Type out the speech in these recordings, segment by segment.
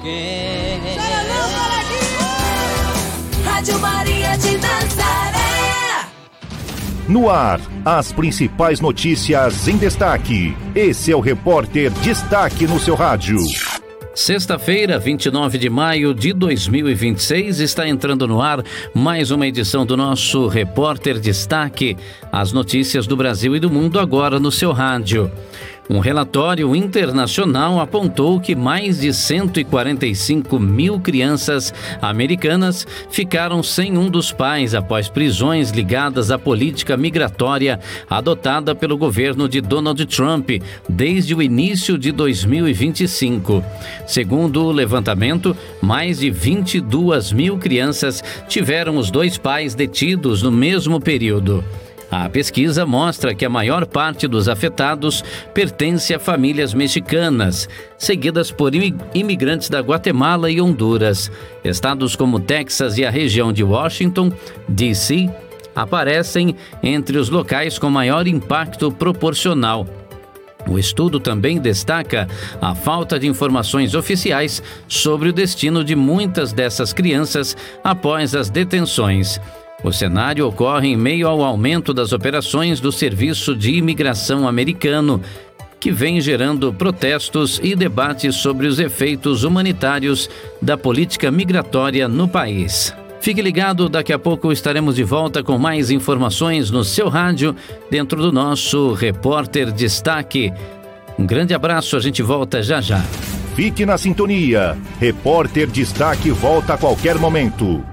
Rádio Maria de Nazaré. No ar, as principais notícias em destaque. Esse é o Repórter Destaque no seu rádio. Sexta-feira, 29 de maio de 2026, está entrando no ar mais uma edição do nosso Repórter Destaque. As notícias do Brasil e do mundo agora no seu rádio. Um relatório internacional apontou que mais de 145 mil crianças americanas ficaram sem um dos pais após prisões ligadas à política migratória adotada pelo governo de Donald Trump desde o início de 2025. Segundo o levantamento, mais de 22 mil crianças tiveram os dois pais detidos no mesmo período. A pesquisa mostra que a maior parte dos afetados pertence a famílias mexicanas, seguidas por imigrantes da Guatemala e Honduras. Estados como Texas e a região de Washington, D.C., aparecem entre os locais com maior impacto proporcional. O estudo também destaca a falta de informações oficiais sobre o destino de muitas dessas crianças após as detenções. O cenário ocorre em meio ao aumento das operações do Serviço de Imigração americano, que vem gerando protestos e debates sobre os efeitos humanitários da política migratória no país. Fique ligado, daqui a pouco estaremos de volta com mais informações no seu rádio, dentro do nosso Repórter Destaque. Um grande abraço, a gente volta já já. Fique na sintonia. Repórter Destaque volta a qualquer momento.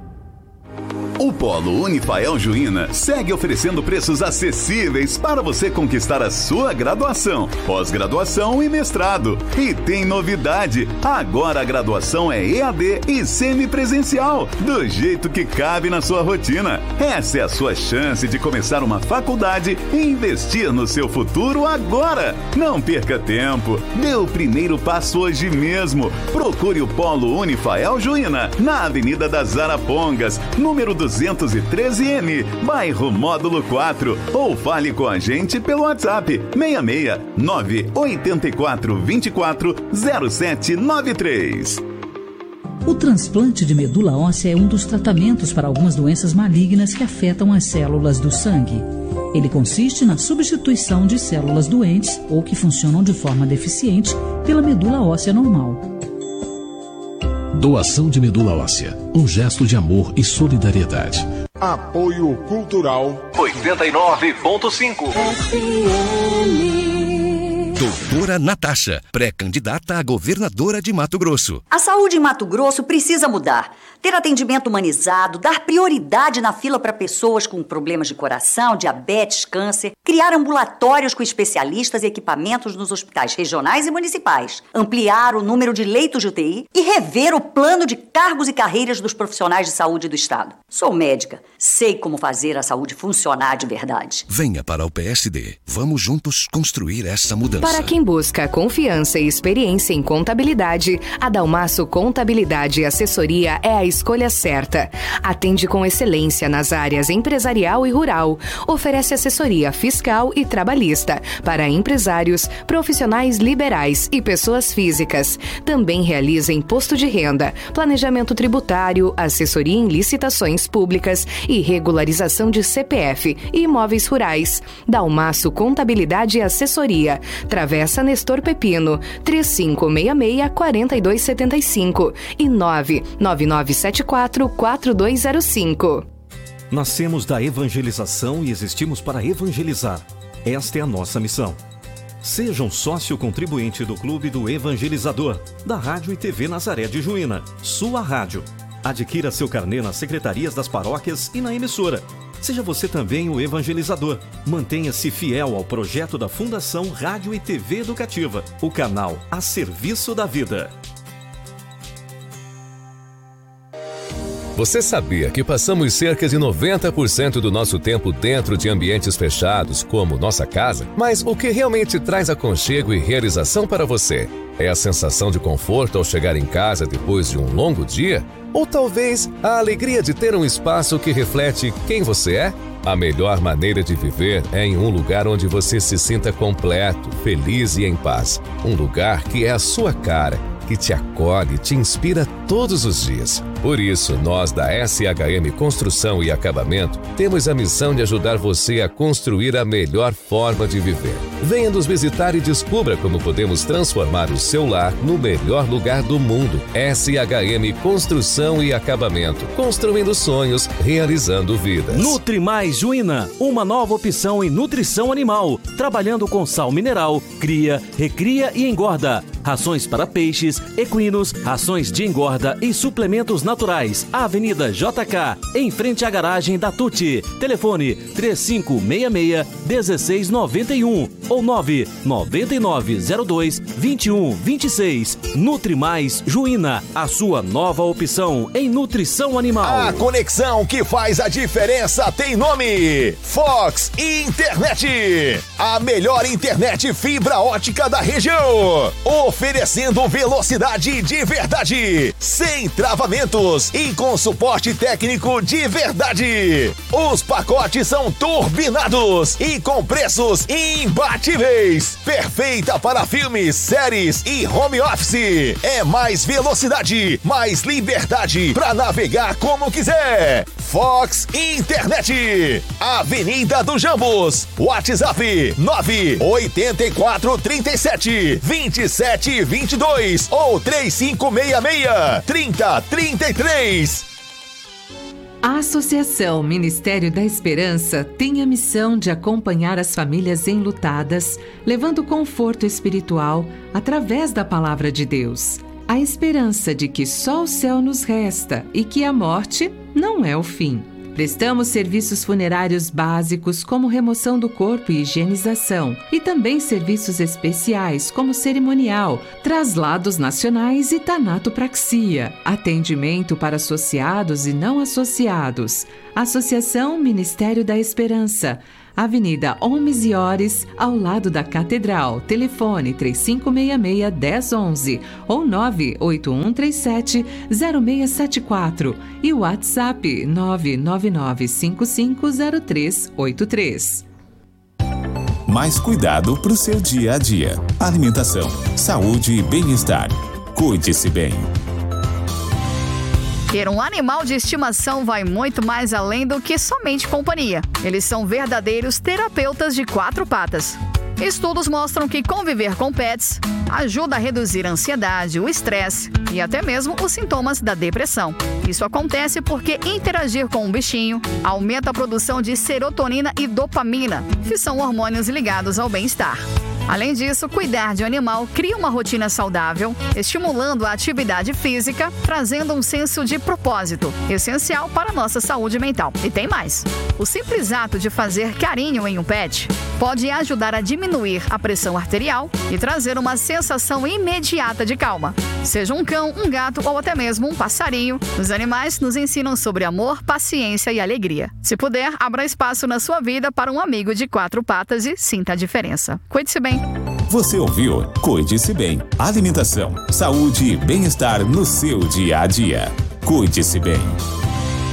O Polo Unifael Juína segue oferecendo preços acessíveis para você conquistar a sua graduação, pós-graduação e mestrado. E tem novidade, agora a graduação é EAD e semipresencial, do jeito que cabe na sua rotina. Essa é a sua chance de começar uma faculdade e investir no seu futuro agora. Não perca tempo, dê o primeiro passo hoje mesmo. Procure o Polo Unifael Juína, na Avenida das Arapongas, número 213N, bairro Módulo 4, ou fale com a gente pelo WhatsApp 66 984 24 0793. O transplante de medula óssea é um dos tratamentos para algumas doenças malignas que afetam as células do sangue. Ele consiste na substituição de células doentes ou que funcionam de forma deficiente pela medula óssea normal. Doação de medula óssea, um gesto de amor e solidariedade. Apoio Cultural 89.5. Doutora Natasha, pré-candidata a governadora de Mato Grosso. A saúde em Mato Grosso precisa mudar. Ter atendimento humanizado, dar prioridade na fila para pessoas com problemas de coração, diabetes, câncer, criar ambulatórios com especialistas e equipamentos nos hospitais regionais e municipais, ampliar o número de leitos de UTI e rever o plano de cargos e carreiras dos profissionais de saúde do Estado. Sou médica, sei como fazer a saúde funcionar de verdade. Venha para o PSD. Vamos juntos construir essa mudança. Para quem busca confiança e experiência em contabilidade, a Dalmaço Contabilidade e Assessoria é a escolha certa. Atende com excelência nas áreas empresarial e rural. Oferece assessoria fiscal e trabalhista para empresários, profissionais liberais e pessoas físicas. Também realiza imposto de renda, planejamento tributário, assessoria em licitações públicas e regularização de CPF e imóveis rurais. Dalmaço Contabilidade e Assessoria. Travessa Nestor Pepino, 3566-4275 e 99974-4205. Nascemos da evangelização e existimos para evangelizar. Esta é a nossa missão. Seja um sócio contribuinte do Clube do Evangelizador, da Rádio e TV Nazaré de Juína, sua rádio. Adquira seu carnê nas secretarias das paróquias e na emissora. Seja você também o evangelizador. Mantenha-se fiel ao projeto da Fundação Rádio e TV Educativa, o canal a serviço da vida. Você sabia que passamos cerca de 90% do nosso tempo dentro de ambientes fechados, como nossa casa? Mas o que realmente traz aconchego e realização para você? É a sensação de conforto ao chegar em casa depois de um longo dia? Ou talvez a alegria de ter um espaço que reflete quem você é? A melhor maneira de viver é em um lugar onde você se sinta completo, feliz e em paz. Um lugar que é a sua cara. que te acolhe e te inspira todos os dias. Por isso, nós da SHM Construção e Acabamento temos a missão de ajudar você a construir a melhor forma de viver. Venha nos visitar e descubra como podemos transformar o seu lar no melhor lugar do mundo. SHM Construção e Acabamento, construindo sonhos, realizando vidas. Nutrimais Juína, uma nova opção em nutrição animal, trabalhando com sal mineral, cria, recria e engorda. Rações para peixes, equinos, rações de engorda e suplementos naturais. Avenida JK, em frente à garagem da Tuti. Telefone 3566-1691 ou 99902-2126. Nutrimais Juína, a sua nova opção em nutrição animal. A conexão que faz a diferença tem nome: Fox Internet. A melhor internet fibra ótica da região. Oferecendo velocidade de verdade, sem travamentos e com suporte técnico de verdade. Os pacotes são turbinados e com preços imbatíveis. Perfeita para filmes, séries e home office. É mais velocidade, mais liberdade para navegar como quiser. Fox Internet. Avenida do Jambos. WhatsApp 98437-2722 ou 3566-3033. A Associação Ministério da Esperança tem a missão de acompanhar as famílias enlutadas, levando conforto espiritual através da palavra de Deus. A esperança de que só o céu nos resta e que a morte não é o fim. Prestamos serviços funerários básicos como remoção do corpo e higienização, e também serviços especiais como cerimonial, traslados nacionais e tanatopraxia, atendimento para associados e não associados. Associação Ministério da Esperança, Avenida Homes e Ores, ao lado da Catedral. Telefone 3566-1011 ou 98137-0674 e o WhatsApp 999550383. Mais cuidado para o seu dia a dia. Alimentação, saúde e bem-estar. Cuide-se bem. Ter um animal de estimação vai muito mais além do que somente companhia. Eles são verdadeiros terapeutas de quatro patas. Estudos mostram que conviver com pets ajuda a reduzir a ansiedade, o estresse e até mesmo os sintomas da depressão. Isso acontece porque interagir com um bichinho aumenta a produção de serotonina e dopamina, que são hormônios ligados ao bem-estar. Além disso, cuidar de um animal cria uma rotina saudável, estimulando a atividade física, trazendo um senso de propósito, essencial para a nossa saúde mental. E tem mais. O simples ato de fazer carinho em um pet pode ajudar a diminuir a pressão arterial e trazer uma sensação imediata de calma. Seja um cão, um gato ou até mesmo um passarinho, os animais nos ensinam sobre amor, paciência e alegria. Se puder, abra espaço na sua vida para um amigo de quatro patas e sinta a diferença. Cuide-se bem. Você ouviu? Cuide-se bem. Alimentação, saúde e bem-estar no seu dia a dia. Cuide-se bem.